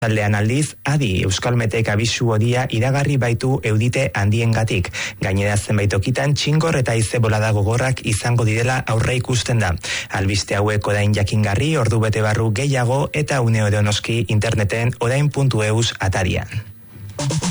Aldean aldiz, adi Euskalmetek abisu hodia iragarri baitu eudite handiengatik. Gainera zenbait tokitan txingor eta haize bolada gogorrak izango direla aurre ikusten da. Albiste hauek orain jakingarri ordu bete barru gehiago eta une oro noski interneten orain.eus atarian.